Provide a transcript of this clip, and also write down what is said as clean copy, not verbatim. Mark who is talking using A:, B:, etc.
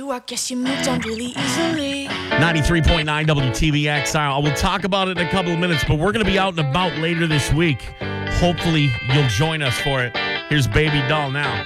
A: you, I guess you moved on really easily.
B: 93.9 WTVX. We'll talk about it in a couple of minutes, but we're going to be out and about later this week. Hopefully, you'll join us for it. Here's Baby Doll now.